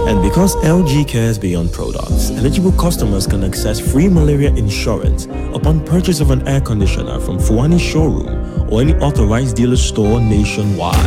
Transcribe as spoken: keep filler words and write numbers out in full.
And because L G cares beyond products, eligible customers can access free malaria insurance upon purchase of an air conditioner from Fuani showroom or any authorized dealer store nationwide.